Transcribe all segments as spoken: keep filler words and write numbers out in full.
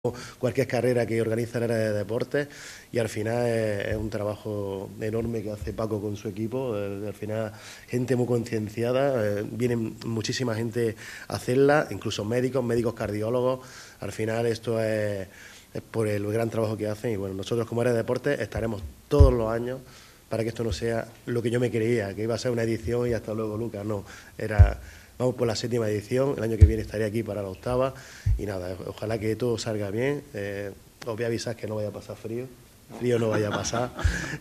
cualquier carrera que organiza el área de deportes, y al final es, es un trabajo enorme que hace Paco con su equipo. Eh, al final gente muy concienciada, eh, vienen muchísima gente a hacerla, incluso médicos, médicos cardiólogos. Al final esto es, es por el gran trabajo que hacen, y bueno, nosotros como área de deportes estaremos todos los años para que esto no sea lo que yo me creía, que iba a ser una edición y hasta luego, Lucas. No, era... Vamos por la séptima edición, el año que viene estaré aquí para la octava, y nada, ojalá que todo salga bien. Eh, os voy a avisar que no vaya a pasar frío, frío no vaya a pasar,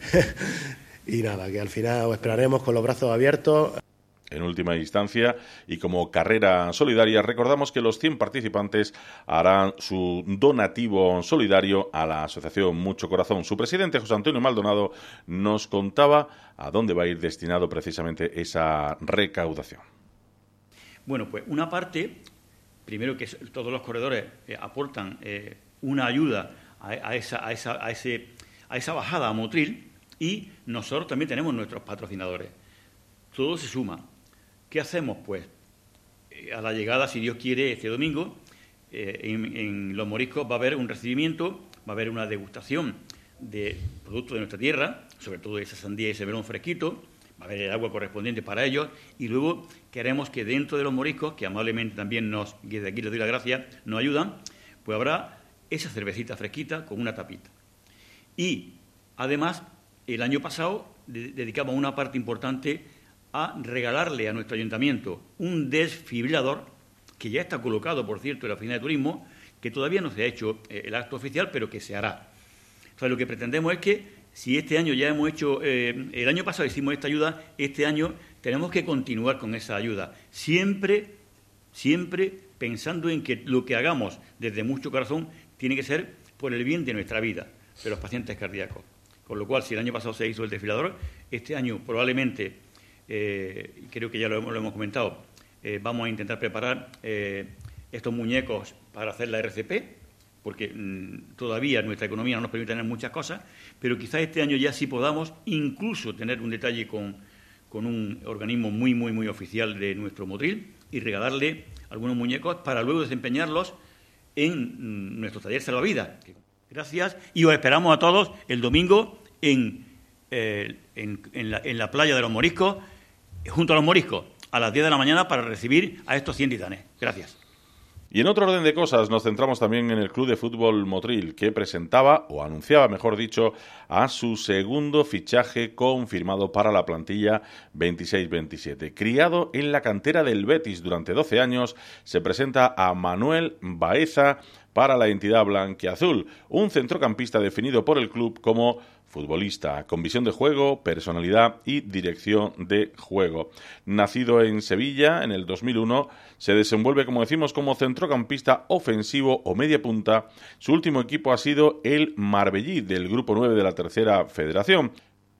y nada, que al final os esperaremos con los brazos abiertos. En última instancia, y como carrera solidaria, recordamos que los cien participantes harán su donativo solidario a la Asociación Mucho Corazón. Su presidente, José Antonio Maldonado, nos contaba a dónde va a ir destinado precisamente esa recaudación. Bueno, pues una parte, primero que todos los corredores eh, aportan eh, una ayuda a, a, esa, a, esa, a, ese, a esa bajada a Motril, y nosotros también tenemos nuestros patrocinadores. Todo se suma. ¿Qué hacemos? Pues eh, a la llegada, si Dios quiere, este domingo, eh, en, en Los Moriscos va a haber un recibimiento, va a haber una degustación de productos de nuestra tierra, sobre todo esa sandía y ese melón fresquito. Va a haber el agua correspondiente para ellos, y luego queremos que dentro de Los Moriscos, que amablemente también nos, y desde aquí les doy las gracias, nos ayudan, pues habrá esa cervecita fresquita con una tapita. Y además, el año pasado de, dedicamos una parte importante a regalarle a nuestro ayuntamiento un desfibrilador, que ya está colocado, por cierto, en la oficina de turismo, que todavía no se ha hecho eh, el acto oficial, pero que se hará. Entonces, lo que pretendemos es que, si este año ya hemos hecho, eh, el año pasado hicimos esta ayuda, este año tenemos que continuar con esa ayuda, siempre, siempre pensando en que lo que hagamos desde Mucho Corazón tiene que ser por el bien de nuestra vida, de los pacientes cardíacos. Con lo cual, si el año pasado se hizo el desfibrilador, este año probablemente, eh, creo que ya lo hemos, lo hemos comentado, eh, vamos a intentar preparar eh, estos muñecos para hacer la R C P, porque mmm, todavía nuestra economía no nos permite tener muchas cosas, pero quizás este año ya sí podamos incluso tener un detalle con, con un organismo muy, muy, muy oficial de nuestro Motril, y regalarle algunos muñecos para luego desempeñarlos en mmm, nuestro taller Salvavidas. Gracias, y os esperamos a todos el domingo en, eh, en, en, la, en la playa de Los Moriscos, junto a Los Moriscos, a las diez de la mañana, para recibir a estos cien titanes. Gracias. Y en otro orden de cosas nos centramos también en el Club de Fútbol Motril, que presentaba, o anunciaba mejor dicho, a su segundo fichaje confirmado para la plantilla veintiséis veintisiete. Criado en la cantera del Betis durante doce años, se presenta a Manuel Baeza para la entidad blanquiazul, un centrocampista definido por el club como futbolista, con visión de juego, personalidad y dirección de juego. Nacido en Sevilla en el dos mil uno, se desenvuelve, como decimos, como centrocampista ofensivo o media punta. Su último equipo ha sido el Marbellí, del Grupo nueve de la Tercera Federación.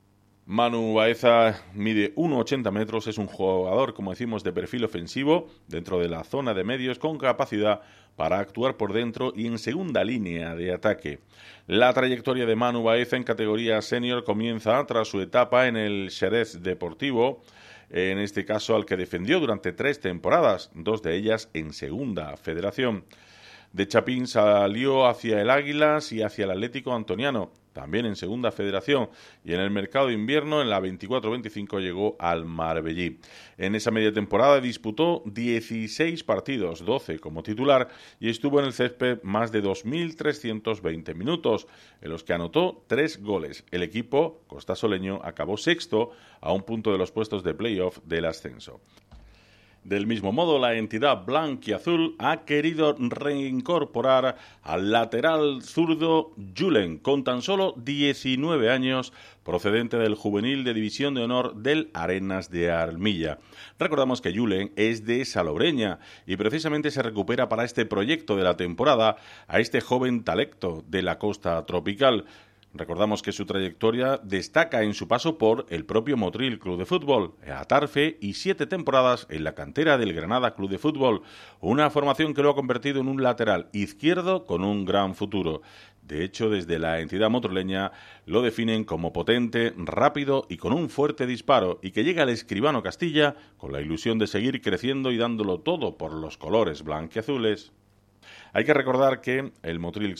Manu Baeza mide uno coma ochenta metros, es un jugador, como decimos, de perfil ofensivo dentro de la zona de medios, con capacidad para actuar por dentro y en segunda línea de ataque. La trayectoria de Manu Baeza en categoría senior comienza tras su etapa en el Xerez Deportivo, en este caso al que defendió durante tres temporadas, dos de ellas en segunda federación. De Chapín salió hacia el Águilas y hacia el Atlético Antoniano, también en segunda federación, y en el mercado de invierno, en la veinticuatro veinticinco, llegó al Marbellí. En esa media temporada disputó dieciséis partidos, doce como titular, y estuvo en el césped más de dos mil trescientos veinte minutos, en los que anotó tres goles. El equipo costasoleño acabó sexto, a un punto de los puestos de playoff del ascenso. Del mismo modo, la entidad blanquiazul ha querido reincorporar al lateral zurdo Julen, con tan solo diecinueve años, procedente del juvenil de División de Honor del Arenas de Armilla. Recordamos que Julen es de Salobreña y precisamente se recupera para este proyecto de la temporada a este joven talento de la costa tropical. Recordamos que su trayectoria destaca en su paso por el propio Motril Club de Fútbol, Atarfe y siete temporadas en la cantera del Granada Club de Fútbol, una formación que lo ha convertido en un lateral izquierdo con un gran futuro. De hecho, desde la entidad motrileña lo definen como potente, rápido y con un fuerte disparo, y que llega al Escribano Castilla con la ilusión de seguir creciendo y dándolo todo por los colores blanquiazules. Hay que recordar que el Motril